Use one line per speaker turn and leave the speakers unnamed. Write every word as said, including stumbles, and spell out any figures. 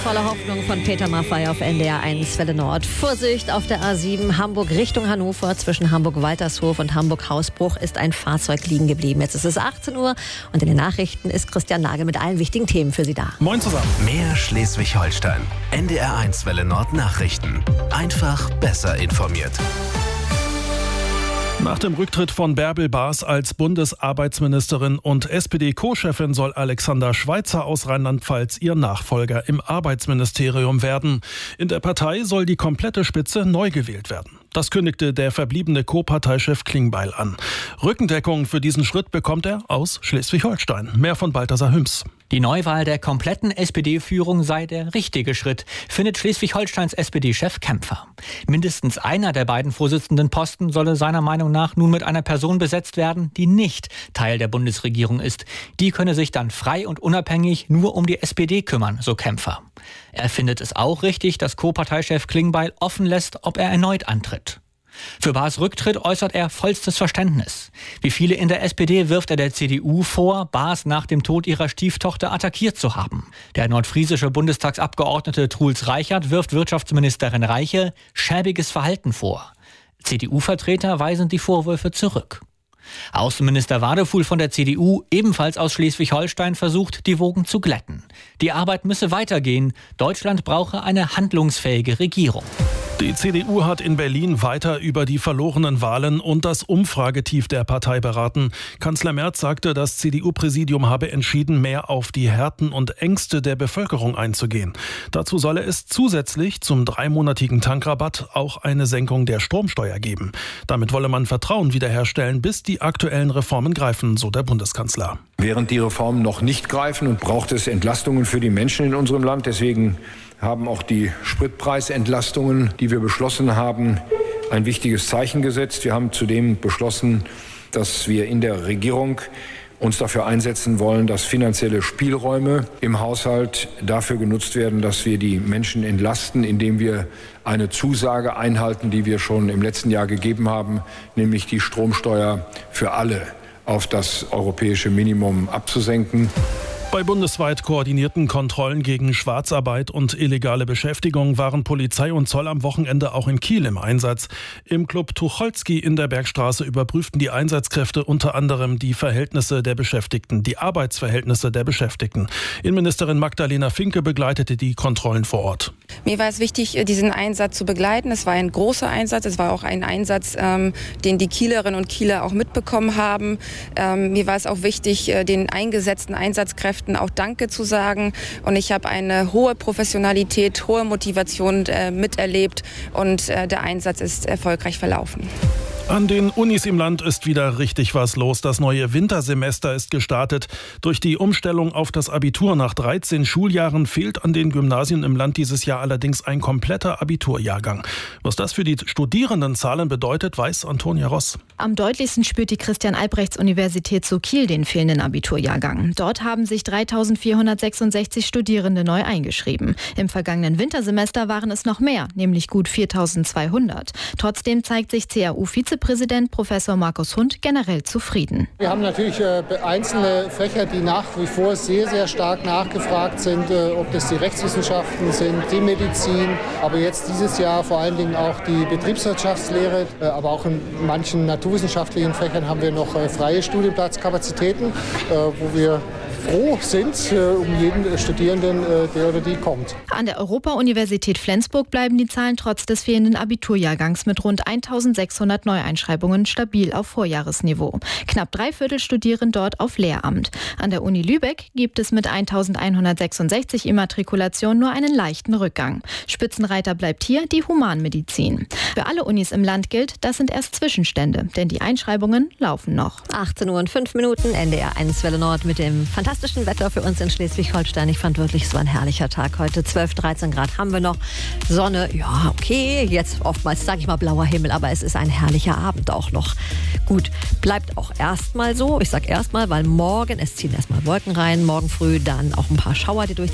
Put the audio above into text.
voller Hoffnung von Peter Maffay auf N D R eins Welle Nord. Vorsicht auf der A sieben Hamburg Richtung Hannover. Zwischen Hamburg-Waltershof und Hamburg-Hausbruch ist ein Fahrzeug liegen geblieben. Jetzt ist es achtzehn Uhr und in den Nachrichten ist Christian Nagel mit allen wichtigen Themen für Sie da.
Moin zusammen.
Mehr Schleswig-Holstein. N D R eins Welle Nord Nachrichten. Einfach besser informiert.
Nach dem Rücktritt von Bärbel Baas als Bundesarbeitsministerin und S P D-Co-Chefin soll Alexander Schweitzer aus Rheinland-Pfalz ihr Nachfolger im Arbeitsministerium werden. In der Partei soll die komplette Spitze neu gewählt werden. Das kündigte der verbliebene Co-Parteichef Klingbeil an. Rückendeckung für diesen Schritt bekommt er aus Schleswig-Holstein. Mehr von Balthasar Hüms.
Die Neuwahl der kompletten S P D-Führung sei der richtige Schritt, findet Schleswig-Holsteins S P D-Chef Kämpfer. Mindestens einer der beiden vorsitzenden Posten solle seiner Meinung nach nun mit einer Person besetzt werden, die nicht Teil der Bundesregierung ist. Die könne sich dann frei und unabhängig nur um die S P D kümmern, so Kämpfer. Er findet es auch richtig, dass Co-Parteichef Klingbeil offen lässt, ob er erneut antritt. Für Baas Rücktritt äußert er vollstes Verständnis. Wie viele in der S P D wirft er der C D U vor, Baas nach dem Tod ihrer Stieftochter attackiert zu haben. Der nordfriesische Bundestagsabgeordnete Truls Reichert wirft Wirtschaftsministerin Reiche schäbiges Verhalten vor. C D U-Vertreter weisen die Vorwürfe zurück. Außenminister Wadefuhl von der C D U, ebenfalls aus Schleswig-Holstein, versucht, die Wogen zu glätten. Die Arbeit müsse weitergehen. Deutschland brauche eine handlungsfähige Regierung.
Die C D U hat in Berlin weiter über die verlorenen Wahlen und das Umfragetief der Partei beraten. Kanzler Merz sagte, das C D U-Präsidium habe entschieden, mehr auf die Härten und Ängste der Bevölkerung einzugehen. Dazu solle es zusätzlich zum dreimonatigen Tankrabatt auch eine Senkung der Stromsteuer geben. Damit wolle man Vertrauen wiederherstellen, bis die aktuellen Reformen greifen, so der Bundeskanzler.
Während die Reformen noch nicht greifen, und braucht es Entlastungen für die Menschen in unserem Land. Deswegen haben auch die Spritpreisentlastungen, die wir beschlossen haben, ein wichtiges Zeichen gesetzt. Wir haben zudem beschlossen, dass wir in der Regierung uns dafür einsetzen wollen, dass finanzielle Spielräume im Haushalt dafür genutzt werden, dass wir die Menschen entlasten, indem wir eine Zusage einhalten, die wir schon im letzten Jahr gegeben haben, nämlich die Stromsteuer für alle auf das europäische Minimum abzusenken.
Bei bundesweit koordinierten Kontrollen gegen Schwarzarbeit und illegale Beschäftigung waren Polizei und Zoll am Wochenende auch in Kiel im Einsatz. Im Club Tucholsky in der Bergstraße überprüften die Einsatzkräfte unter anderem die Verhältnisse der Beschäftigten, die Arbeitsverhältnisse der Beschäftigten. Innenministerin Magdalena Finke begleitete die Kontrollen vor Ort.
Mir war es wichtig, diesen Einsatz zu begleiten. Es war ein großer Einsatz. Es war auch ein Einsatz, ähm, den die Kielerinnen und Kieler auch mitbekommen haben. Ähm, mir war es auch wichtig, den eingesetzten Einsatzkräften auch Danke zu sagen. Und ich habe eine hohe Professionalität, hohe Motivation äh, miterlebt und äh, der Einsatz ist erfolgreich verlaufen.
An den Unis im Land ist wieder richtig was los. Das neue Wintersemester ist gestartet. Durch die Umstellung auf das Abitur nach dreizehn Schuljahren fehlt an den Gymnasien im Land dieses Jahr allerdings ein kompletter Abiturjahrgang. Was das für die Studierendenzahlen bedeutet, weiß Antonia Ross.
Am deutlichsten spürt die Christian-Albrechts-Universität zu Kiel den fehlenden Abiturjahrgang. Dort haben sich dreitausendvierhundertsechsundsechzig Studierende neu eingeschrieben. Im vergangenen Wintersemester waren es noch mehr, nämlich gut viertausendzweihundert. Trotzdem zeigt sich C A U-Vizepräsident Professor Markus Hund generell zufrieden.
Wir haben natürlich äh, einzelne Fächer, die nach wie vor sehr, sehr stark nachgefragt sind, äh, ob das die Rechtswissenschaften sind, die Medizin, aber jetzt dieses Jahr vor allen Dingen auch die Betriebswirtschaftslehre, äh, aber auch in manchen naturwissenschaftlichen Fächern haben wir noch äh, freie Studienplatzkapazitäten, äh, wo wir froh sind äh, um jeden Studierenden, äh, der oder die kommt.
An der Europa-Universität Flensburg bleiben die Zahlen trotz des fehlenden Abiturjahrgangs mit rund eintausendsechshundert Neueinschreibungen stabil auf Vorjahresniveau. Knapp drei Viertel studieren dort auf Lehramt. An der Uni Lübeck gibt es mit eintausendeinhundertsechsundsechzig Immatrikulationen nur einen leichten Rückgang. Spitzenreiter bleibt hier die Humanmedizin. Für alle Unis im Land gilt, das sind erst Zwischenstände, denn die Einschreibungen laufen noch.
achtzehn Uhr und fünf Minuten, N D R eins Welle Nord mit dem fantastischen Wetter für uns in Schleswig-Holstein. Ich fand wirklich, so ein herrlicher Tag heute. zwölf, dreizehn Grad haben wir noch. Sonne, ja, okay. Jetzt oftmals, sage ich mal, blauer Himmel, aber es ist ein herrlicher Abend auch noch. Gut, bleibt auch erstmal so. Ich sage erstmal, weil morgen, es ziehen erstmal Wolken rein. Morgen früh dann auch ein paar Schauer, die durch